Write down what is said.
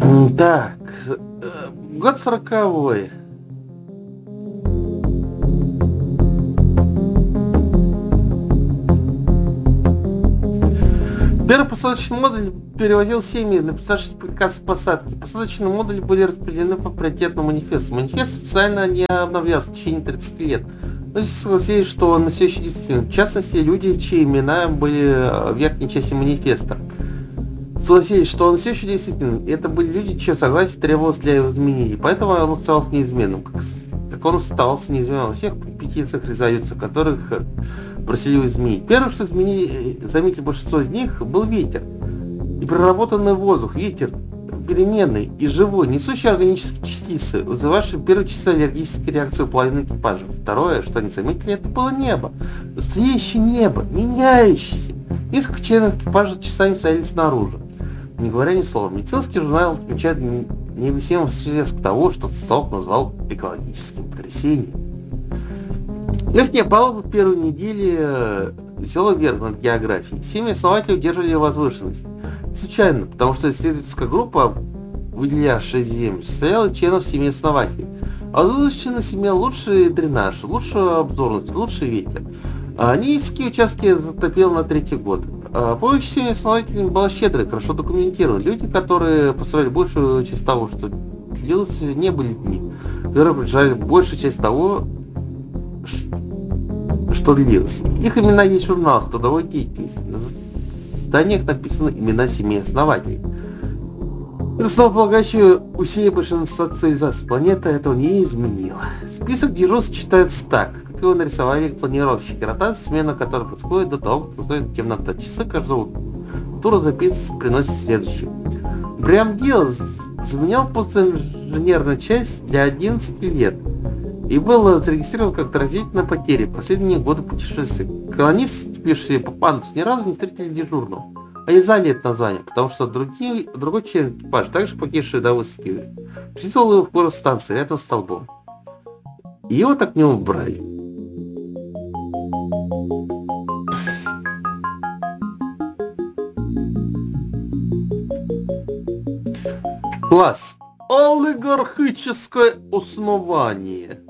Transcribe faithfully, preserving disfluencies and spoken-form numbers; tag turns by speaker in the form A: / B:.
A: М, Так, э, год сороковой. Первый посадочный модуль перевозил семьи на предстоящий приказ посадки. Посадочные модули были распределены по приоритетному манифесту. Манифест официально не обновлялся в течение тридцати лет. Но здесь согласились, что он все еще действительно. В частности, люди, чьи имена были в верхней части манифеста. Согласились, что он все еще действительно. Это были люди, чье согласие требовалось для его изменений. Поэтому он остался неизменным. Как, как он остался неизменным во всех петициях резолюциях, которых просили его изменить. Первое, что изменили, заметили большинство из них, был ветер. И проработанный воздух. Ветер переменный и живой, несущий органические частицы, вызывавшие первые часы аллергической реакции у половины экипажа. Второе, что они заметили, это было небо. Настоящее небо, меняющееся. Несколько членов экипажа часами стояли снаружи, не говоря ни слова. Медицинский журнал отмечает необъяснимый всплеск того, что социолог назвал экологическим потрясением. Верхняя палуба в первой неделе взяла вверх над географией. Семьи основателей удерживали возвышенность. Случайно, потому что исследовательская группа, выделявшая землю, состояла из членов семьи основателей. А возвышенность имела лучший дренаж, лучшую обзорность, лучший ветер. А низкие участки затопило на третий год. А помощь семьи основателей была щедрой, хорошо документирована. Люди, которые построили большую часть того, что длилось, не были людьми, которые приезжали большую часть того, что длилось. Их имена есть в журналах трудовой деятельности. На зданиях написаны имена семьи основателей. Это основополагающее усилие большинства цивилизаций. Планета этого не изменила. Список дежурств читается так, как его нарисовали планировщики. Ротация, смена которой происходит до того, как наступит темнота. Часы каждого тура записывается, приносит следующий. Прям дело заменял постинженерную часть для одиннадцати лет. И был зарегистрирован как отразительная потеря в последние годы путешествия. Колонисты, пишущие по пандусу, ни разу не встретили дежурного. Они знали это название, потому что другие, другой член экипажа, также покинувший Давосский, присутствовал его в город станции рядом с столбом. И его так не убрали. Класс. Олигархическое основание.